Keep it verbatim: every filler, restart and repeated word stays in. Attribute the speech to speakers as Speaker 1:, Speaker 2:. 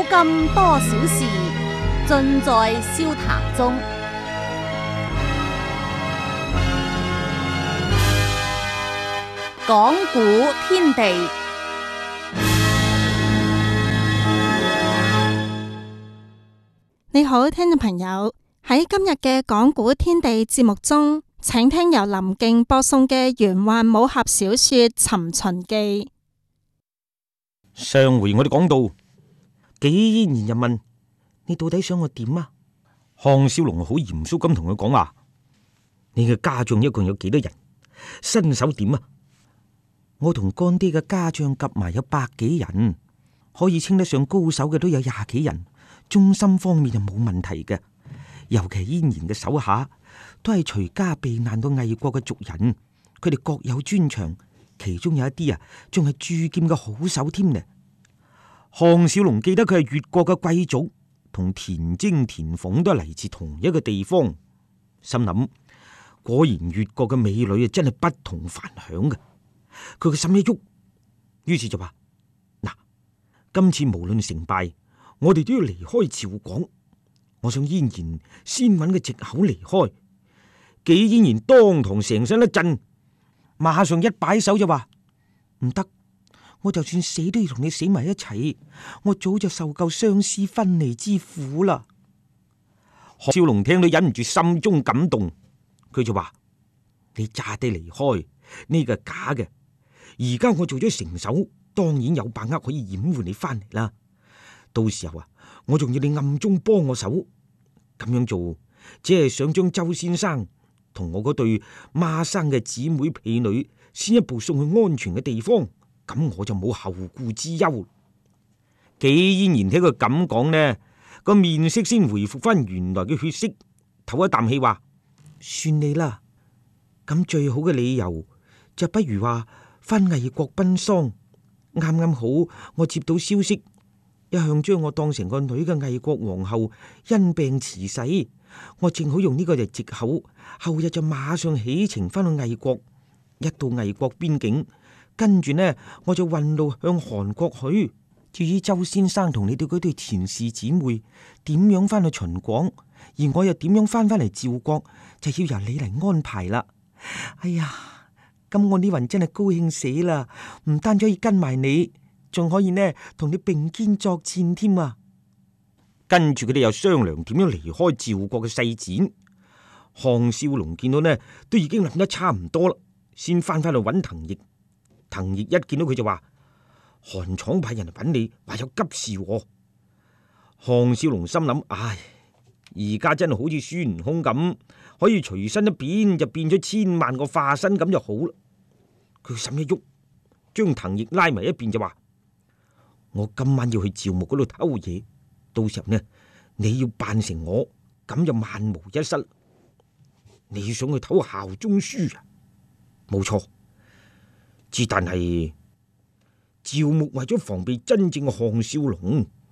Speaker 1: 今多少事，盡在笑談中。講古天地，
Speaker 2: 你好，聽眾朋友，喺今日嘅講古天地節目中，請聽由林敬播送嘅玄幻武俠小說《尋秦記》。
Speaker 3: 上回我哋講到，紀嫣然就問：你到底想我點啊？項少龍好嚴肅咁同佢講話：你嘅家將一共有幾多人？身手點啊？我同乾爹嘅家將夾埋有百幾人，可以稱得上高手嘅都有廿幾人，忠心方面就冇問題嘅。尤其嫣然嘅手下都係隨家避難到魏國嘅族人，佢哋各有專長，其中有一啲啊，仲係鑄劍嘅好手添呢。項少龍記得佢係越國嘅貴族，同田征、田鳳都係嚟自同一個地方，心諗果然越國嘅美女啊，真係不同凡響嘅。佢個心一喐，於是就話：嗱，今次無論成敗，我哋都要離開趙國。我想嫣然先揾個藉口離開。紀嫣然當堂成身一震，馬上一擺手就話：唔得，我就算死都要同你死埋一齊。我早就受夠相思分離之苦啦。項少龍聽到忍唔住心中感動，佢就話：你詐地離開呢個係假嘅。而家我做咗成手，當然有把握可以掩護你翻嚟啦。到時候啊，我仲要你暗中幫我手，咁樣做只係想將周先生同我嗰對孖生嘅姊妹婢女先一步送去安全嘅地方，咁我就冇後顧之憂。紀嫣然聽佢咁講呢，個面色先回復翻原來嘅血色，唞一啖氣話：算你啦。咁最好嘅理由就不如話翻魏國奔喪，啱啱好我接到消息，一向將我當成個女嘅魏國皇后因病辭世，我正好用呢個嚟藉口，後日就馬上起程翻去魏國。一到魏國邊境，跟住呢我就運路向韓國去。至於周先生同你哋嗰對前世姊妹點樣翻去秦廣，而我又點樣翻返嚟趙國，就要由你嚟安排啦。哎呀，咁我呢雲真係高興死啦！唔單止可以跟埋你，仲可以呢同你並肩作戰添啊！跟住佢哋又商量點樣離開趙國嘅細展。項少龍見到呢都已經諗得差唔多啦，先翻返去揾滕毅。滕毅一見到佢就話：韓廠派人嚟揾你，話有急事喎。項少龍心諗：唉，而家真係好似孫悟空咁，可以隨身一變就變咗千萬個化身咁就好啦。佢心一喐，將滕毅拉埋一邊就話：我今晚要去趙牧嗰度偷嘢，到時候呢，你要扮成我，咁就萬無一失。你想去偷效忠書啊？冇錯，之但係趙牧為咗防備真正嘅項少龍，